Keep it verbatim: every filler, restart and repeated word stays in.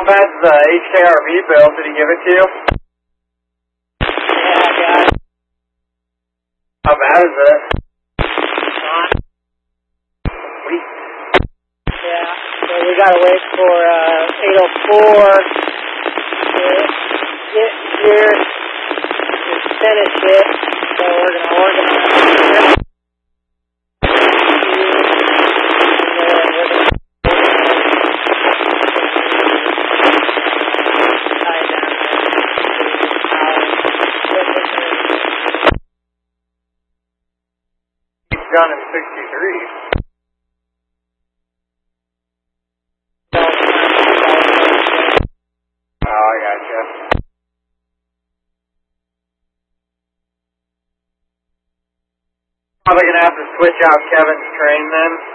bad's the H K R V bill? Did he give it to you? Yeah, I got it. How bad is it? Gone. Sweet. Yeah, so we gotta wait for uh, eight oh four to get here to finish it, so we're gonna organize it. Done in sixty-three. Oh, I gotcha. Probably gonna have to switch out Kevin's train then.